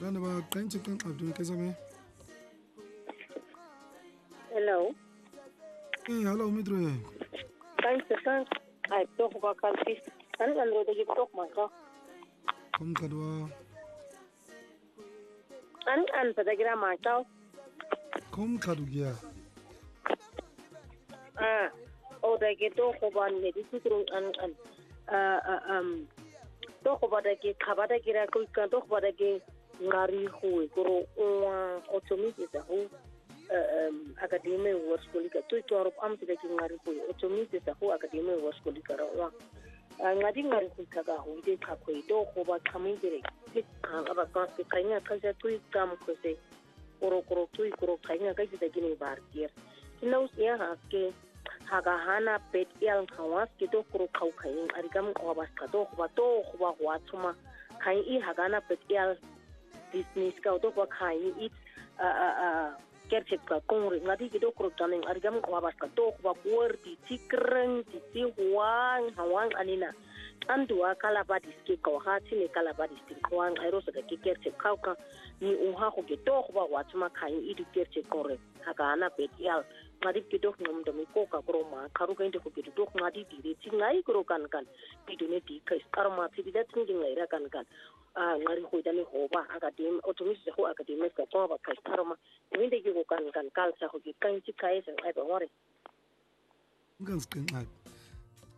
Lana ba qantse kan abdu ke same. Hello. Hello midro. Thanks, thanks. I talk about countries. Kan ro de talk maka. Kom kadwa. An pada gira maka. Kom kadugia. O da ke to ko ban ne di sutru an to ko ba da ke khabada gira ko ka to ko ba da ke ngari ho ko o tomi ke ho academy war skolika to ro am te ke ngari ho o tomi ke ho academy war skolika ro ngadi ngari ko ka ho de ka ko to ko ba khami dire ke ka ba ka ke kanya ka ja tu kam ko se koro tu kanya ka ji da gine bar kier kina usia ha ke haga hana pet yal khawas ke to kuro khau khain arigam obas ka to ba watuma kai I hagana pet yal business ka to ba kai I kerchep ka kongri ngadi ke to kuro taning arigam obas ka to ba kuerti tikreng ti huang hawang anina andua kala badis ke ko ha tine kala badis tin kwang airo sa ke kerchep ka ni uha ko ke to ba watuma kai I di kerchep kore hagana pet yal ngadi kidoh ngom demi ko ka kroma karu ka inde ko kidoh ngadi dire tingai kro kan pidune di kai karma ti da tingi ngai ra kan ngari ko dani hoba akadem otomis ho akadem ka to ba kai karma winde ki ko kan kal sa ko ki kan ti kai sa ai ba wore Ngan skan